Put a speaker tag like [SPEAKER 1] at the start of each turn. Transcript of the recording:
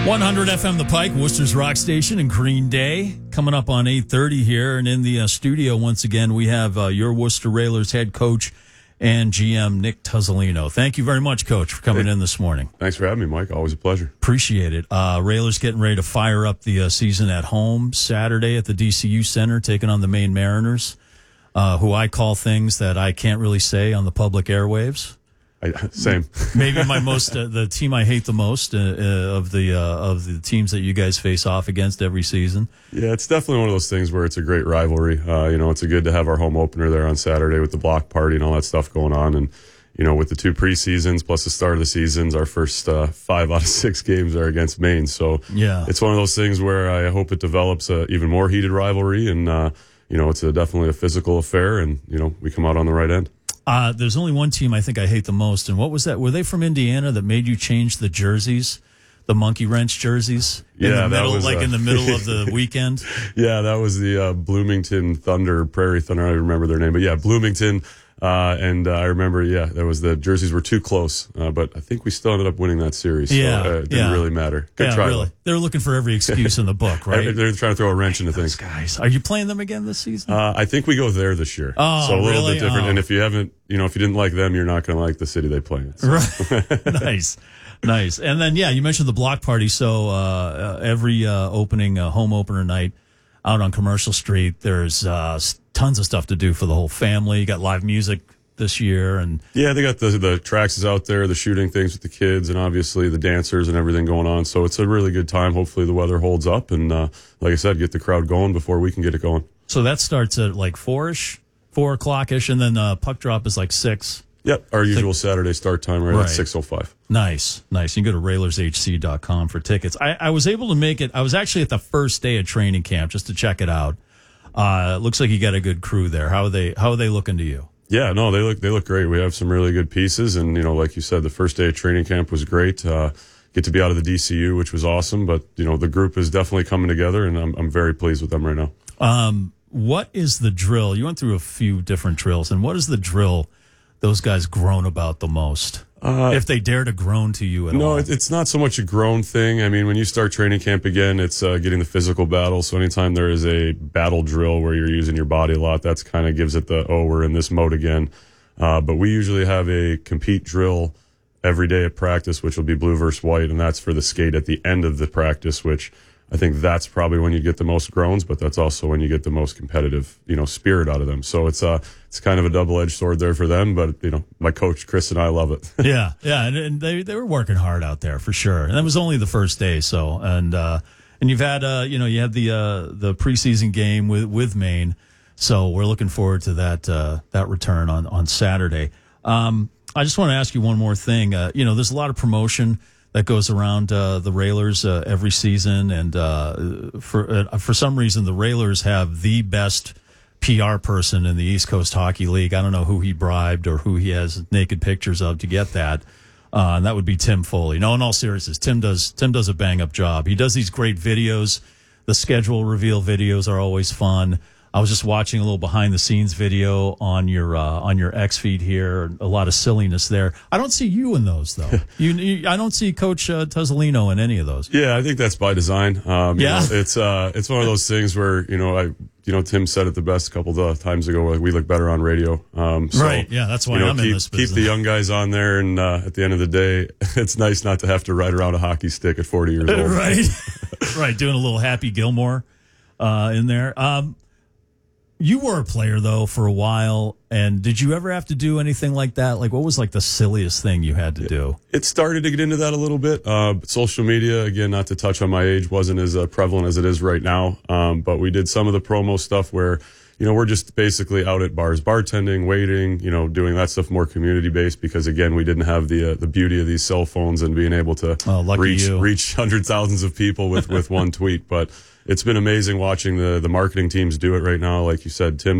[SPEAKER 1] 100 FM The Pike, Worcester's Rock Station, and Green Day. Coming up on 8:30 here. And in the studio, once again, we have your Worcester Railers head coach and GM, Nick Tuzzolino. Thank you very much, Coach, for coming in this morning.
[SPEAKER 2] Thanks for having me, Mike. Always a pleasure.
[SPEAKER 1] Appreciate it. Railers getting ready to fire up the season at home Saturday at the DCU Center, taking on the Maine Mariners, who I call things that I can't really say on the public airwaves.
[SPEAKER 2] Same.
[SPEAKER 1] Maybe my most the team I hate the most of the teams that you guys face off against every season.
[SPEAKER 2] Yeah, it's definitely one of those things where it's a great rivalry. It's good to have our home opener there on Saturday with the block party and all that stuff going on. And, with the two preseasons plus the start of the seasons, our first 5 out of 6 games are against Maine. So
[SPEAKER 1] yeah,
[SPEAKER 2] it's one of those things where I hope it develops a even more heated rivalry. And, it's definitely a physical affair. And, we come out on the right end.
[SPEAKER 1] There's only one team I think I hate the most, and what was that? Were they from Indiana that made you change the jerseys, the monkey wrench jerseys? In the middle, that was in the middle of the weekend.
[SPEAKER 2] Yeah, that was the Bloomington Thunder, Prairie Thunder. I don't remember their name, but yeah, Bloomington. And I remember, there was the jerseys were too close, but I think we still ended up winning that series. So it didn't really matter. Good try.
[SPEAKER 1] Really. They were looking for every excuse in the book, right?
[SPEAKER 2] They're trying to throw a wrench into things.
[SPEAKER 1] Guys, are you playing them again this season?
[SPEAKER 2] I think we go there this year.
[SPEAKER 1] Oh,
[SPEAKER 2] so a little
[SPEAKER 1] really?
[SPEAKER 2] bit different. And if you haven't, if you didn't like them, you're not going to like the city they play in. So.
[SPEAKER 1] Right. Nice. And then, you mentioned the block party. So every opening, home opener night out on Commercial Street, there's tons of stuff to do for the whole family. You got live music this year, and
[SPEAKER 2] they got the tracks out there, the shooting things with the kids, and obviously the dancers and everything going on. So it's a really good time. Hopefully the weather holds up, and like I said, get the crowd going before we can get it going.
[SPEAKER 1] So that starts at like 4 o'clock-ish, and then puck drop is like 6.
[SPEAKER 2] Yep, our usual Saturday start time right at 6:05.
[SPEAKER 1] Nice. You can go to railershc.com for tickets. I was able to make it. I was actually at the first day of training camp just to check it out. It looks like you got a good crew there. How are they looking to you?
[SPEAKER 2] Yeah, no, they look great. We have some really good pieces, and like you said, the first day of training camp was great. Get to be out of the DCU, which was awesome. But the group is definitely coming together, and I'm very pleased with them right now.
[SPEAKER 1] What is the drill? You went through a few different drills, and what is the drill those guys groan about the most? If they dare to groan to you at all?
[SPEAKER 2] No, it's not so much a groan thing. I mean, when you start training camp again, it's getting the physical battle. So anytime there is a battle drill where you're using your body a lot, that's kind of gives it we're in this mode again. But we usually have a compete drill every day at practice, which will be blue versus white, and that's for the skate at the end of the practice, which I think that's probably when you get the most groans, but that's also when you get the most competitive, spirit out of them. So it's kind of a double-edged sword there for them, but my coach Chris and I love it.
[SPEAKER 1] yeah, and they were working hard out there for sure. And that was only the first day, so and you've had you had the preseason game with Maine, so we're looking forward to that return on Saturday. I just want to ask you one more thing. There's a lot of promotion that goes around the Railers every season, and for some reason the Railers have the best PR person in the East Coast Hockey League. I don't know who he bribed or who he has naked pictures of to get that, and that would be Tim Foley. No, in all seriousness, Tim does a bang up job. He does these great videos. The schedule reveal videos are always fun. I was just watching a little behind the scenes video on your X feed here. A lot of silliness there. I don't see you in those though. I don't see Coach Tuzzolino in any of those.
[SPEAKER 2] Yeah, I think that's by design. It's one of those things where Tim said it the best a couple of times ago. Like, we look better on radio.
[SPEAKER 1] Right. Yeah, that's why I'm in this business.
[SPEAKER 2] Keep the young guys on there, and at the end of the day, it's nice not to have to ride around a hockey stick at 40 years old.
[SPEAKER 1] Right. Right. Doing a little Happy Gilmore in there. You were a player, though, for a while, and did you ever have to do anything like that? Like, what was, the silliest thing you had to do?
[SPEAKER 2] It started to get into that a little bit. Social media, again, not to touch on my age, wasn't as prevalent as it is right now, but we did some of the promo stuff where, we're just basically out at bars, bartending, waiting, doing that stuff more community-based because, again, we didn't have the beauty of these cell phones and being able to reach hundreds, thousands of people with one tweet, but it's been amazing watching the marketing teams do it right now. Like you said, Tim